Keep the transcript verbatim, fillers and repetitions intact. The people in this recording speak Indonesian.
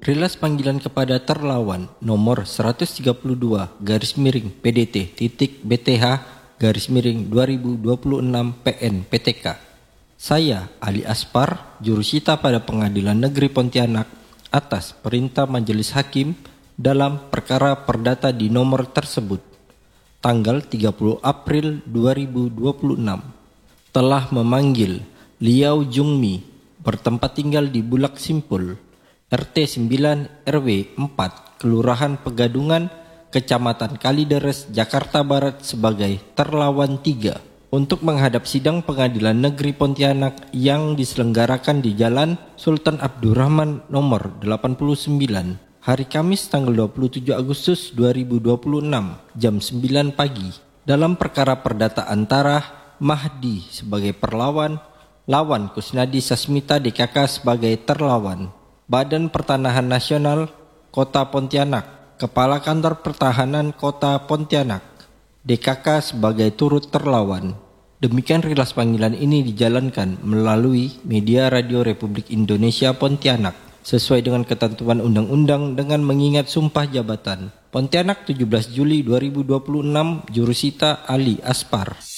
Rilas panggilan kepada terlawan nomor seratus tiga puluh dua garis miring P D T titik B T H garis miring dua ribu dua puluh enam P N P T K. Saya, Ali Aspar, jurusita pada Pengadilan Negeri Pontianak atas perintah Majelis Hakim dalam perkara perdata di nomor tersebut, tanggal tiga puluh April dua ribu dua puluh enam, telah memanggil Liao Jungmi, bertempat tinggal di Bulak Simpul, R T sembilan R W empat, Kelurahan Pegadungan, Kecamatan Kalideres, Jakarta Barat sebagai terlawan tiga untuk menghadap sidang Pengadilan Negeri Pontianak yang diselenggarakan di Jalan Sultan Abdurrahman nomor delapan puluh sembilan, hari Kamis tanggal dua puluh tujuh Agustus dua ribu dua puluh enam, jam sembilan pagi, dalam perkara perdata antara Mahdi sebagai perlawan, lawan Kusnadi Sasmita D K K sebagai terlawan, Badan Pertanahan Nasional Kota Pontianak, Kepala Kantor Pertahanan Kota Pontianak, D K K sebagai turut terlawan. Demikian rilas panggilan ini dijalankan melalui media Radio Republik Indonesia Pontianak sesuai dengan ketentuan undang-undang dengan mengingat sumpah jabatan. Pontianak tujuh belas Juli dua ribu dua puluh enam, Jurusita Ali Aspar.